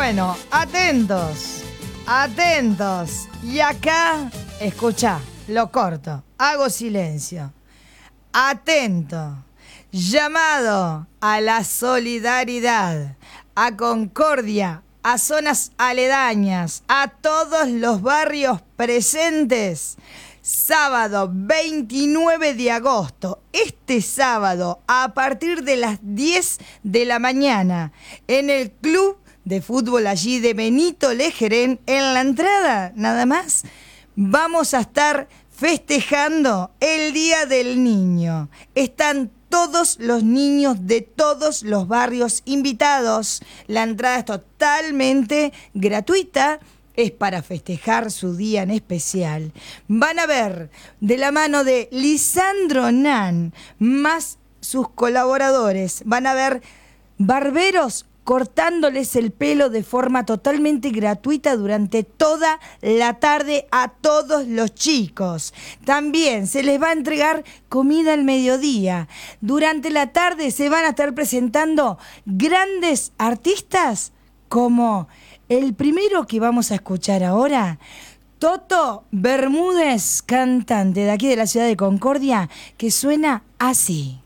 Bueno, atentos, atentos. Y acá, escucha, lo corto, hago silencio. Atento, llamado a la solidaridad, a concordia, a zonas aledañas, a todos los barrios presentes. Sábado 29 de agosto, este sábado, a partir de las 10 de la mañana, en el Club de Fútbol allí de Benito Lejerén, en la entrada, nada más, vamos a estar festejando el Día del Niño. Están todos los niños de todos los barrios invitados. La entrada es totalmente gratuita. Es para festejar su día en especial. Van a ver de la mano de Lisandro Nan, más sus colaboradores, van a ver barberos cortándoles el pelo de forma totalmente gratuita durante toda la tarde a todos los chicos. También se les va a entregar comida al mediodía. Durante la tarde se van a estar presentando grandes artistas como el primero que vamos a escuchar ahora, Toto Bermúdez, cantante de aquí de la ciudad de Concordia, que suena así.